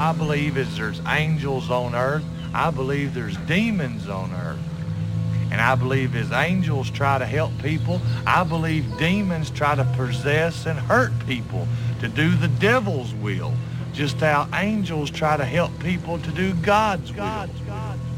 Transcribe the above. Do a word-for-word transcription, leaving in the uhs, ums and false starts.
I believe as there's angels on earth, I believe there's demons on earth. And I believe as angels try to help people, I believe demons try to possess and hurt people to do the devil's will, just how angels try to help people to do God's will.